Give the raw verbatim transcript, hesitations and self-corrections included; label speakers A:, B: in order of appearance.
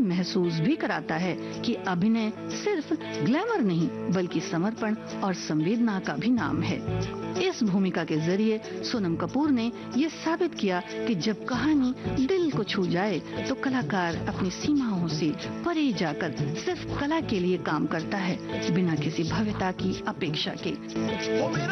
A: महसूस भी कराता है कि अभिनय सिर्फ ग्लैमर नहीं बल्कि समर्पण और संवेदना का भी नाम है। इस भूमिका के जरिए सोनम कपूर ने ये साबित किया कि जब कहानी दिल को छू जाए तो कलाकार अपनी सीमाओं से परे जाकर सिर्फ कला के लिए काम करता है, बिना किसी भव्यता की अपेक्षा के।